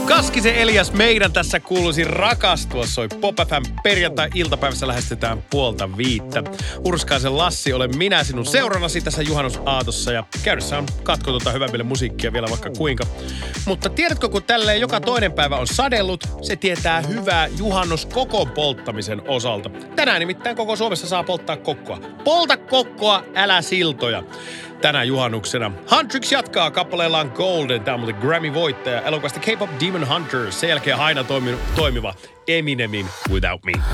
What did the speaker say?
Kaskisen Elias meidän tässä kuuluisi rakastua soi Pop FM perjantai-iltapäivässä lähestytään 4:30. Hurskaisen Lassi olen minä sinun seurannasi tässä juhannusaatossa ja käydessä on katkotonta hyvää meille musiikkia vielä vaikka kuinka. Mutta tiedätkö, kun tälleen joka toinen päivä on sadellut, se tietää hyvää juhannuskokon polttamisen osalta. Tänään nimittäin koko Suomessa saa polttaa kokkoa. Polta kokkoa, älä siltoja. Tänä juhannuksena Huntrix jatkaa kappaleellaan Golden. Tämä on muuten Grammy-voittaja elokuvasta K-pop Demon Hunter. Sen jälkeen aina toimiva Eminemin Without Me.